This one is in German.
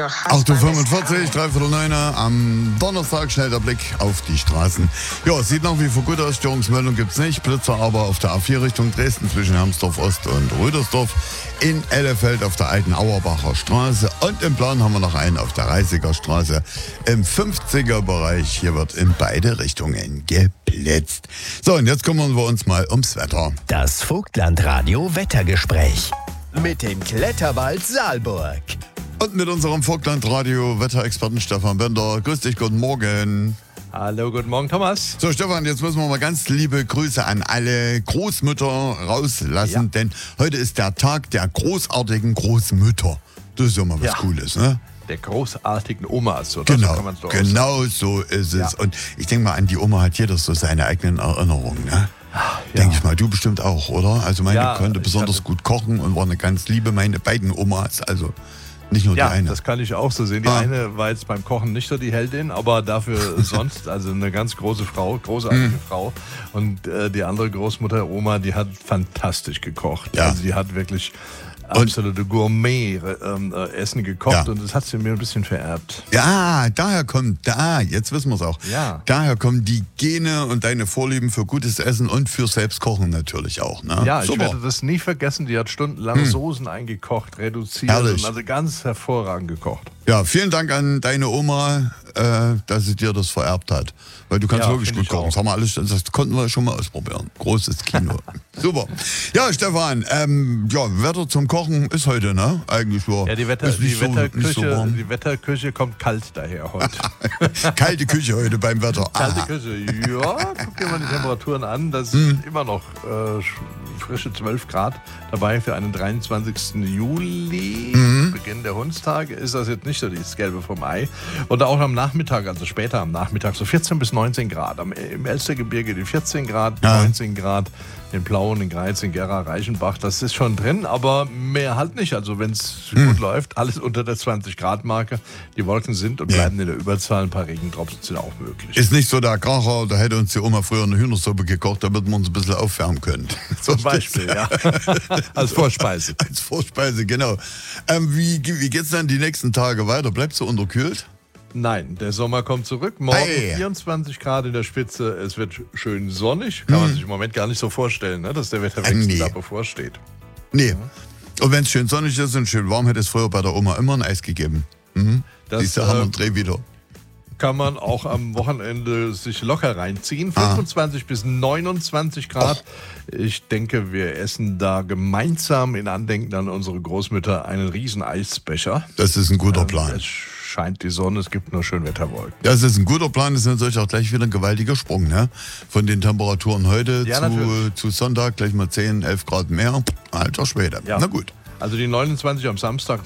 Ja, 8.45 Uhr, 3:45 am Donnerstag, schnell der Blick auf die Straßen. Ja, sieht nach wie vor gut aus, Störungsmeldung gibt's nicht. Blitzer aber auf der A4 Richtung Dresden zwischen Hermsdorf Ost und Rödersdorf. In Ellefeld auf der alten Auerbacher Straße. Und im Plan haben wir noch einen auf der Reisiger Straße im 50er-Bereich. Hier wird in beide Richtungen geblitzt. So, und jetzt kümmern wir uns mal ums Wetter. Das Vogtlandradio Wettergespräch mit dem Kletterwald Saalburg. Und mit unserem Vogtlandradio-Wetterexperten Stefan Bender. Grüß dich, guten Morgen. Hallo, guten Morgen, Thomas. So, Stefan, jetzt müssen wir mal ganz liebe Grüße an alle Großmütter rauslassen, denn heute ist der Tag der großartigen Großmütter. Das ist ja mal was Cooles, ne? Der großartigen Omas, oder? Genau, so kann man's doch genau so ist es. Und ich denke mal, an die Oma hat jeder so seine eigenen Erinnerungen, ne? Denke ich mal, du bestimmt auch, oder? Also meine konnte besonders gut kochen und war eine ganz liebe, meine beiden Omas, also nicht nur die eine. Ja, das kann ich auch so sehen. Die eine war jetzt beim Kochen nicht so die Heldin, aber dafür sonst, also eine ganz große Frau, großartige Frau. Und die andere Großmutter, Oma, die hat fantastisch gekocht. Ja. Also die hat wirklich absolute Gourmet-Essen gekocht und das hat sie mir ein bisschen vererbt. Ja, jetzt wissen wir es auch. Ja. Daher kommen die Gene und deine Vorlieben für gutes Essen und für Selbstkochen natürlich auch. Ne? Ja, super. Ich werde das nie vergessen. Die hat stundenlang Soßen eingekocht, reduziert. Herrlich. Und also ganz hervorragend gekocht. Ja, vielen Dank an deine Oma, dass sie dir das vererbt hat. Weil du kannst wirklich gut kochen. Das konnten wir schon mal ausprobieren. Großes Kino. Super. Ja, Stefan, Wetter zum Kochen ist heute, ne? Eigentlich so. Ja, die Wetterküche kommt kalt daher heute. Kalte Küche heute beim Wetter. Kalte Küche, ja. Guck dir mal die Temperaturen an. Das sind immer noch frische 12 Grad dabei für einen 23. Juli. Beginn der Hundstage ist das jetzt nicht so das Gelbe vom Ei. Und auch am Nachmittag, also später am Nachmittag, so 14 bis 19 Grad. Im Elstergebirge die 14 Grad, 19 Grad. In Plauen, in Greiz, in Gera, Reichenbach, das ist schon drin, aber mehr halt nicht. Also wenn es gut läuft, alles unter der 20-Grad-Marke. Die Wolken sind und bleiben in der Überzahl. Ein paar Regentropfen sind auch möglich. Ist nicht so der Kracher, da hätte uns die Oma früher eine Hühnersuppe gekocht, damit wir uns ein bisschen aufwärmen können. Zum Beispiel, ja. Als Vorspeise. Als Vorspeise, genau. Wie geht's dann die nächsten Tage weiter? Bleibst du unterkühlt? Nein, der Sommer kommt zurück. Morgen 24 Grad in der Spitze. Es wird schön sonnig. Kann man sich im Moment gar nicht so vorstellen, ne, dass der Wetterwechsel da bevorsteht. Nee. Ja. Und wenn es schön sonnig ist und schön warm, hätte es früher bei der Oma immer ein Eis gegeben. Das haben wir einen Dreh wieder. Kann man auch am Wochenende sich locker reinziehen. 25 bis 29 Grad. Ich denke, wir essen da gemeinsam in Andenken an unsere Großmütter einen riesen Eisbecher. Das ist ein guter Plan. Es scheint die Sonne, es gibt nur Schönwetterwolken. Ja, das ist ein guter Plan. Das ist natürlich auch gleich wieder ein gewaltiger Sprung, ne? Von den Temperaturen heute zu Sonntag gleich mal 10, 11 Grad mehr. Alter Schwede. Ja. Na gut. Also die 29 am Samstag